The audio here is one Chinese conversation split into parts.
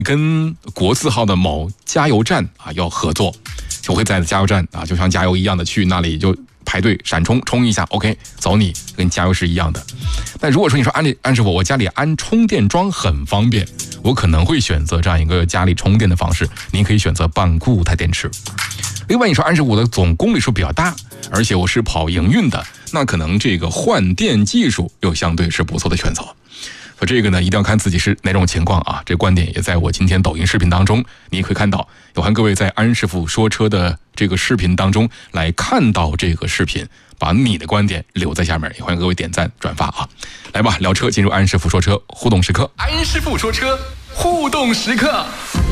跟国字号的某加油站啊要合作，就会在加油站啊，就像加油一样的去那里就排队闪充一下 ，OK， 走你，跟加油是一样的。但如果说你说安师傅，我家里安充电桩很方便，我可能会选择这样一个家里充电的方式。您可以选择半固态电池。另外你说安师傅，我的总公里数比较大，而且我是跑营运的，那可能这个换电技术又相对是不错的选择。所以这个呢，一定要看自己是哪种情况啊。这观点也在我今天抖音视频当中，你也可以看到。有欢各位在安师傅说车的这个视频当中来看到这个视频，把你的观点留在下面，也欢迎各位点赞转发啊。来吧，聊车进入安师傅说车互动时刻。安师傅说车互动时刻。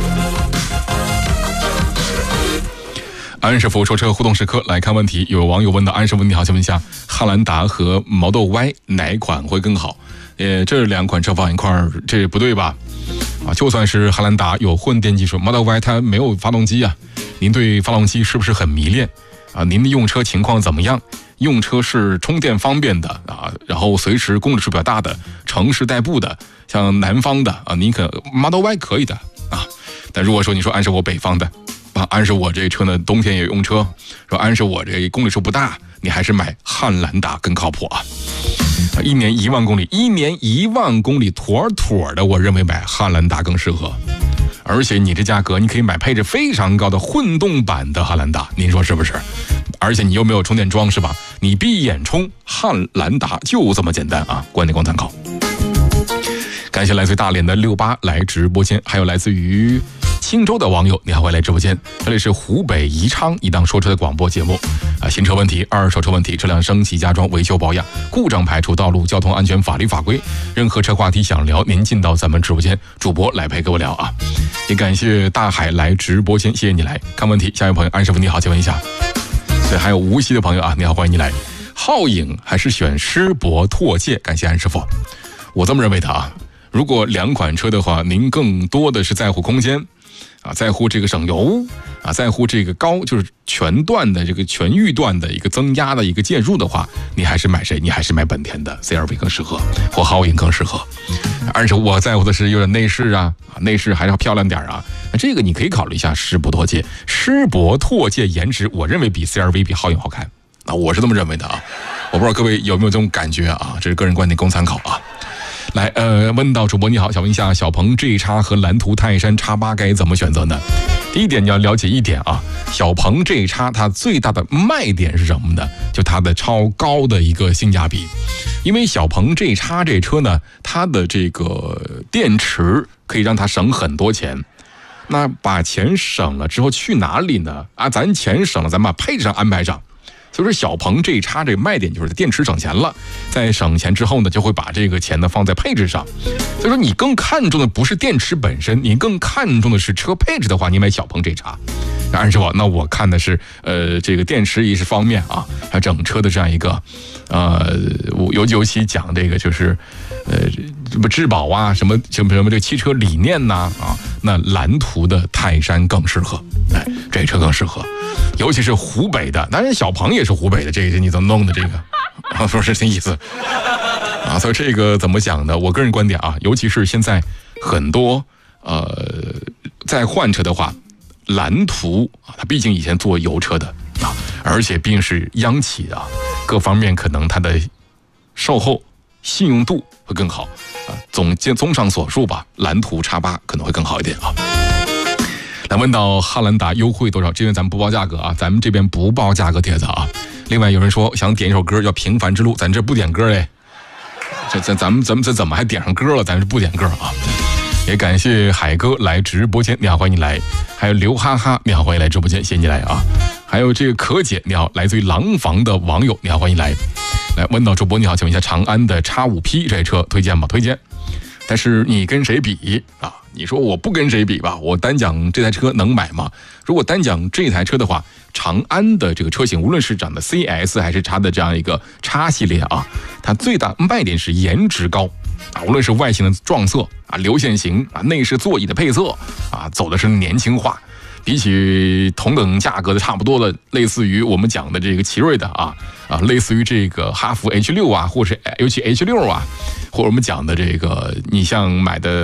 安师傅说车互动时刻，来看问题。有网友问到，安师傅你好，请问一下，汉兰达和Model Y哪款会更好？这两款车放一块儿，这不对吧？啊，就算是汉兰达有混电技术 ，Model Y 它没有发动机啊。您对发动机是不是很迷恋啊？您的用车情况怎么样？用车是充电方便的啊，然后随时公里数比较大的，城市代步的，像南方的啊，你Model Y 可以的啊。但如果说你说安师傅北方的啊，安师我这车呢冬天也用车，说安师我这公里数不大，你还是买汉兰达更靠谱啊。1年1万公里，1年1万公里妥妥的，我认为买汉兰达更适合。而且你这价格，你可以买配置非常高的混动版的汉兰达，您说是不是？而且你又没有充电桩是吧？你闭眼充汉兰达就这么简单啊！观点供参考。感谢来自大连的68来直播间，还有来自于青州的网友，你好，欢迎来直播间。这里是湖北宜昌一档说车的广播节目啊，新车问题、二手车问题、车辆升级加装、维修保养、故障排除、道路交通安全、法律法规，任何车话题想聊，您进到咱们直播间，主播来陪各位聊啊。也感谢大海来直播间，谢谢你来看问题。下一位朋友，安师傅你好，请问一下。对，还有无锡的朋友啊，你好，欢迎你来。皓影还是选狮铂拓界？感谢安师傅。我这么认为的啊，如果两款车的话，您更多的是在乎空间啊，在乎这个省油啊，在乎这个就是全段的这个全域段的一个增压的一个介入的话，你还是买谁？你还是买本田的 CR-V 更适合，或皓影更适合。而且我在乎的是有点内饰啊，内饰还是要漂亮点啊。这个你可以考虑一下狮铂拓界。狮铂拓界颜值，我认为比 CR-V 比皓影好看啊，我是这么认为的啊。我不知道各位有没有这种感觉啊？这是个人观点供参考啊。来，问到主播你好，想问一下小鹏 G-X 和蓝图泰山 X8 该怎么选择呢？第一点你要了解一点啊，小鹏 G-X 它最大的卖点是什么呢？就它的超高的一个性价比。因为小鹏 G-X 这车呢，它的这个电池可以让它省很多钱。那把钱省了之后去哪里呢？啊，咱钱省了，咱把配置上安排上。就是小鹏 G-X 这个卖点就是在电池省钱了，在省钱之后呢，就会把这个钱呢放在配置上。所以说你更看重的不是电池本身，你更看重的是车配置的话，你买小鹏 G-X。按说那我看的是这个电池一是方面啊，还整车的这样一个尤其讲这个就是什么质保啊，什么这个汽车理念呐啊，那蓝图的泰山更适合，哎，这车更适合。尤其是湖北的，当然小鹏也是湖北的，这个你怎么弄的这个啊？不是这意思啊，所以这个怎么讲呢？我个人观点啊，尤其是现在很多在换车的话，蓝图啊，它毕竟以前做油车的啊，而且毕竟是央企啊，各方面可能它的售后信用度会更好啊。综上所述吧，蓝图 X8 可能会更好一点啊。来问到汉兰达优惠多少？这边咱们不报价格啊，咱们这边不报价格帖子啊。另外有人说想点一首歌叫《平凡之路》，咱这不点歌嘞，咱们这怎么还点上歌了？咱是不点歌啊。也感谢海哥来直播间，你好，欢迎你来。还有刘哈哈，你好，欢迎来直播间，谢谢你来啊。还有这个可姐，你好，来自于廊坊的网友，你好，欢迎来。来问到主播你好，请问一下长安的 X5P 这车推荐吗？推荐。但是你跟谁比啊？你说我不跟谁比吧，我单讲这台车能买吗？如果单讲这台车的话，长安的这个车型，无论是长的 CS 还是它的这样一个 X 系列啊，它最大卖点是颜值高啊，无论是外形的撞色啊、流线型啊、内饰座椅的配色啊，走的是年轻化。比起同等价格的差不多的，类似于我们讲的这个奇瑞的啊，类似于这个哈弗 H6 啊，或是尤其 H6 啊，或者我们讲的这个，你像买的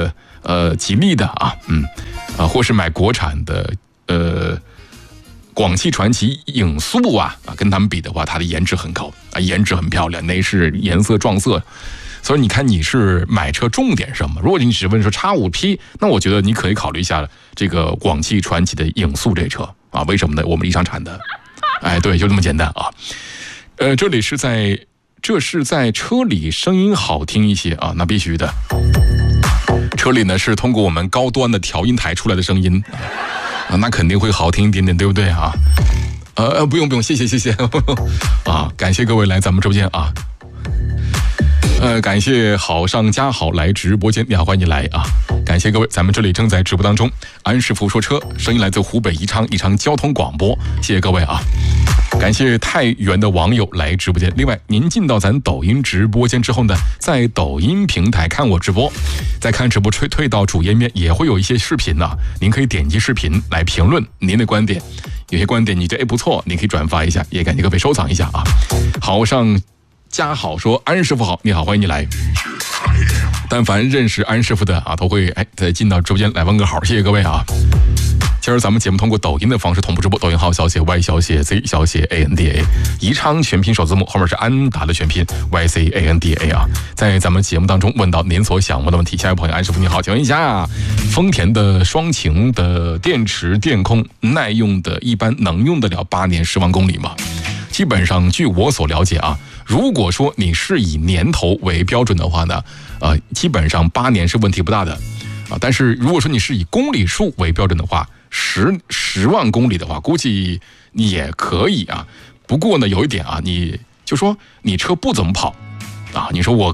吉利的啊，或是买国产的广汽传祺影速啊，跟他们比的话，它的颜值很高啊，颜值很漂亮，内饰颜色撞色。所以你看你是买车重点什么？如果你只问说 X5P， 那我觉得你可以考虑一下这个广汽传祺的影速这车啊。为什么呢？我们理想产的，对，就这么简单啊。这是在车里声音好听一些啊，那必须的。车里呢是通过我们高端的调音台出来的声音啊，那肯定会好听一点点，对不对啊？不用，谢谢啊，感谢各位来咱们直播间啊。感谢好上加好来直播间，你好，欢迎你来啊！感谢各位，咱们这里正在直播当中，安师傅说车，声音来自湖北宜昌交通广播，谢谢各位啊！感谢太原的网友来直播间。另外，您进到咱抖音直播间之后呢，在抖音平台看我直播，再看直播退到主页面也会有一些视频啊，您可以点击视频来评论您的观点，有些观点你觉得不错，你可以转发一下，也感谢各位收藏一下啊！好上加好说安师傅好，你好，欢迎你来。但凡认识安师傅的啊，都会再进到直播间来问个好，谢谢各位啊。今儿咱们节目通过抖音的方式同步直播，抖音号小写 Y 小写 Z 小写 ANDA， 宜昌全拼首字母后面是安达的全拼 YCANDA 啊。在咱们节目当中问到您所想问的问题，下一位朋友安师傅你好，请问一下，丰田的双擎的电池电控耐用的一般能用得了8年10万公里吗？基本上据我所了解啊，如果说你是以年头为标准的话呢，基本上8年是问题不大的啊。但是如果说你是以公里数为标准的话，10万公里的话，估计你也可以啊。不过呢，有一点啊，你就说你车不怎么跑啊，你说我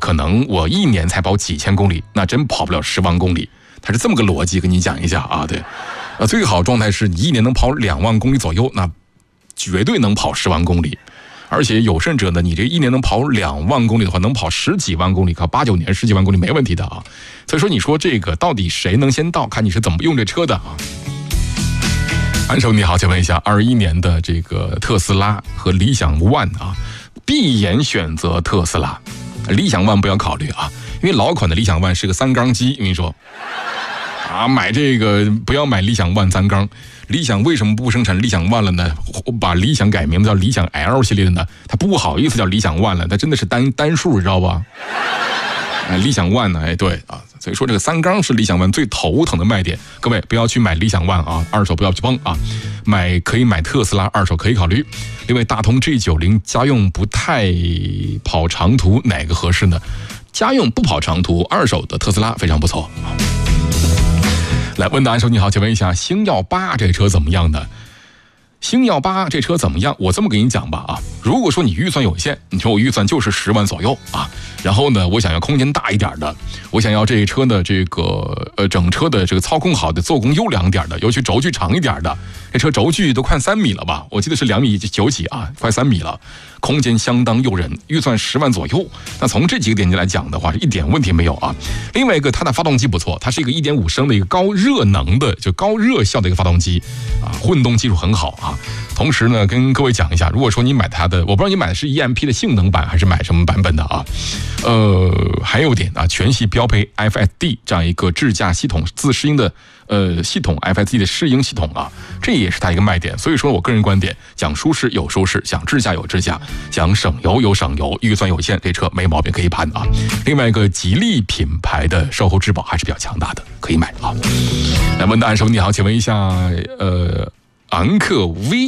1年才跑几千公里，那真跑不了10万公里。它是这么个逻辑，跟你讲一下啊。对，最好状态是你1年能跑2万公里左右，那绝对能跑10万公里。而且有甚者呢，你这1年能跑2万公里的话，能跑10几万公里，靠8、9年10几万公里没问题的啊。所以说，你说这个到底谁能先到，看你是怎么用这车的啊。安手你好，请问一下，21年的这个特斯拉和理想ONE啊，闭眼选择特斯拉，理想ONE不要考虑啊，因为老款的理想ONE是个3缸机，我跟你说啊，买这个不要买理想ONE3缸。理想为什么不生产理想ONE了呢？把理想改名叫理想 L 系列的呢？它不好意思叫理想ONE了，它真的是单数，你知道吧？理想ONE呢，对啊，所以说这个3缸是理想ONE最头疼的卖点。各位不要去买理想ONE啊，二手不要去碰啊，可以买特斯拉，二手可以考虑。另外，大通 G90 家用不太跑长途，哪个合适呢？家用不跑长途，二手的特斯拉非常不错。来问答安手你好，请问一下，星耀8这车怎么样呢？星耀8这车怎么样？我这么跟你讲吧啊，如果说你预算有限，你说我预算就是10万左右啊，然后呢，我想要空间大一点的，我想要这车的这个整车的这个操控好的，做工优良点的，尤其轴距长一点的，这车轴距都快3米了吧？我记得是2.9米几啊，快3米了，空间相当诱人，预算10万左右。那从这几个点来讲的话，是一点问题没有啊。另外一个，它的发动机不错，它是一个1.5升的一个高热能的，就高热效的一个发动机啊，混动技术很好啊。同时呢，跟各位讲一下，如果说你买它的，我不知道你买的是 EMP 的性能版还是买什么版本的啊？还有点啊，全系标配 FSD 这样一个智驾系统自适应的系统 FSD 的适应系统啊，这也是它一个卖点。所以说我个人观点，讲舒适有舒适，讲智驾有智驾，讲省油有省油，预算有限，这车没毛病可以盘啊。另外一个吉利品牌的售后质保还是比较强大的，可以买啊。来问答案，师傅你好，请问一下，昂克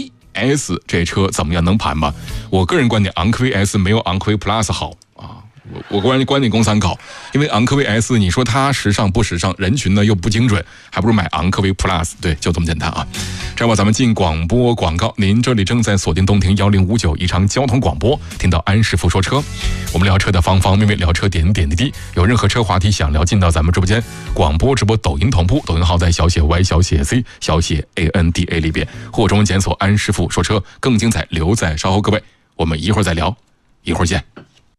VS 这车怎么样，能盘吗？我个人观点，昂科威 S 没有昂科威 Plus 好啊。我个人观点供参考，因为昂科威 S 你说它时尚不时尚，人群呢又不精准，还不如买昂科威 Plus， 对，就这么简单啊。这样吧，咱们进广播广告，您这里正在锁定东亭1059宜昌交通广播，听到安师傅说车，我们聊车的方方面面，聊车点点滴滴，有任何车话题想聊，进到咱们直播间广播直播抖音同步，抖音号在小写 Y 小写 C 小写 ANDA 里边，或中文检索安师傅说车，更精彩留在稍后，各位，我们一会儿再聊，一会儿见。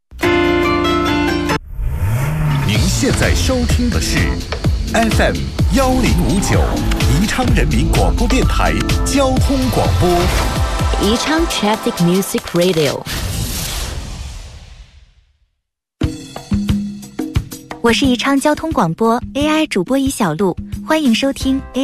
您现在收听的是 FM 1059宜昌人民广播电台交通广播， 宜昌 Traffic Music Radio。 我是宜昌交通广播 AI 主播宜小璐，欢迎收听